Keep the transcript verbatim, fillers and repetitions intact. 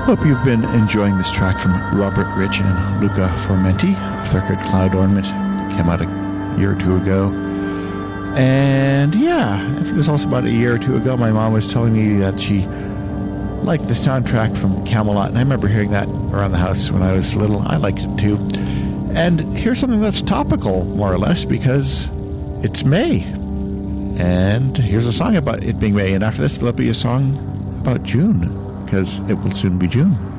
Hope you've been enjoying this track from Robert Rich and Luca Formenti. Third Cloud Ornament came out a year or two ago. And yeah, I think it was also about a year or two ago, my mom was telling me that she liked the soundtrack from Camelot. And I remember hearing that around the house when I was little. I liked it too. And here's something that's topical, more or less, because it's May. And here's a song about it being May. And after this, there'll be a song about June, because it will soon be June.